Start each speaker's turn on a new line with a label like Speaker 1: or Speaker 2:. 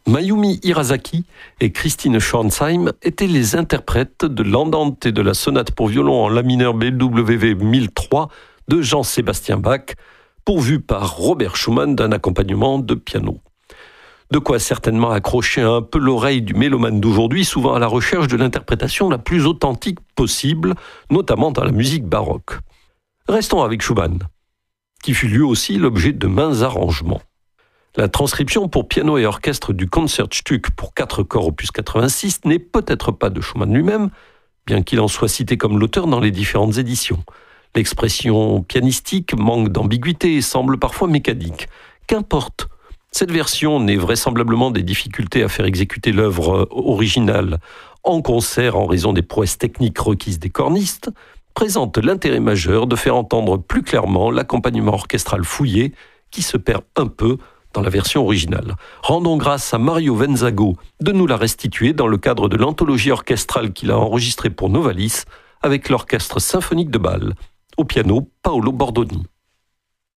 Speaker 1: Mayumi Hirasaki et Christine Schornsheim étaient les interprètes de l'Andante et de la sonate pour violon en la mineur BWV 1003 de Jean-Sébastien Bach, pourvu par Robert Schumann d'un accompagnement de piano. De quoi certainement accrocher un peu l'oreille du mélomane d'aujourd'hui, souvent à la recherche de l'interprétation la plus authentique possible, notamment dans la musique baroque. Restons avec Schumann, qui fut lui aussi l'objet de maints arrangements. La transcription pour piano et orchestre du Concertstück pour 4 corps opus 86 n'est peut-être pas de Schumann lui-même, bien qu'il en soit cité comme l'auteur dans les différentes éditions. L'expression pianistique manque d'ambiguïté et semble parfois mécanique. Qu'importe, cette version naît vraisemblablement des difficultés à faire exécuter l'œuvre originale en concert en raison des prouesses techniques requises des cornistes, présente l'intérêt majeur de faire entendre plus clairement l'accompagnement orchestral fouillé qui se perd un peu dans la version originale. Rendons grâce à Mario Venzago de nous la restituer dans le cadre de l'anthologie orchestrale qu'il a enregistrée pour Novalis avec l'Orchestre symphonique de Bâle. Au piano, Paolo Bordoni.